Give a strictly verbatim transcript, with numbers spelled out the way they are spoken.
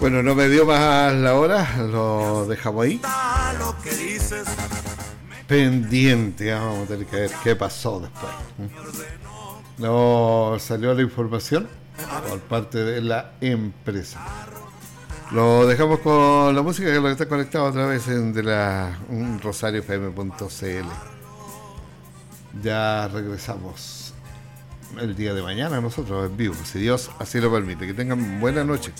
Bueno, no me dio más la hora, lo dejamos ahí. Pendiente, vamos a tener que ver qué pasó después. No salió la información por parte de la empresa. Lo dejamos con la música, que es lo que está conectado a través de la rosario f m punto c l. Ya regresamos el día de mañana nosotros en vivo, si Dios así lo permite. Que tengan buena noche.